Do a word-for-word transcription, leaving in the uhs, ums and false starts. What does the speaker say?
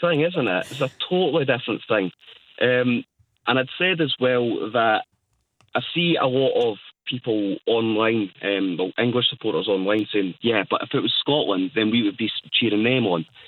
thing, isn't it? It's a totally different thing. Um, and I'd said as well that I see a lot of people online, um, well, English supporters online saying, yeah, but if it was Scotland, then we would be cheering them on.